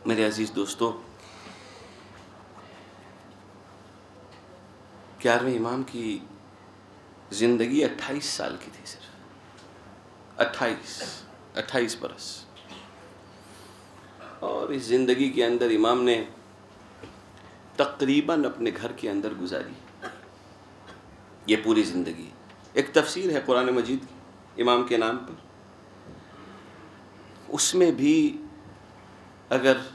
मेरे अजीज़ दोस्तों, 11वें इमाम की ज़िंदगी 28 साल की थी। सिर्फ 28 बरस। और इस ज़िंदगी के अंदर इमाम ने तकरीबन अपने घर के अंदर गुजारी ये पूरी ज़िंदगी। एक तफसीर है कुरान मजीद की इमाम के नाम पर, उसमें भी अगर